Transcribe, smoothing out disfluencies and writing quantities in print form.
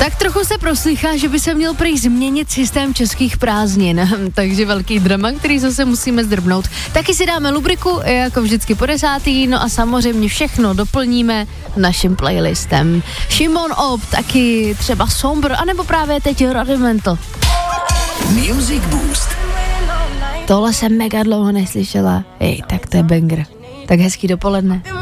Tak trochu se proslýchá, že by se měl prý změnit systém českých prázdnin, takže velký drama, který zase musíme zdrbnout. Taky si dáme lubriku, jako vždycky po 10. No a samozřejmě všechno doplníme naším playlistem. Šimon Ob, taky třeba Sombr, anebo právě teď Rudimental. Music Boost. Tohle jsem mega dlouho neslyšela. Tak to je banger. Tak hezký dopoledne.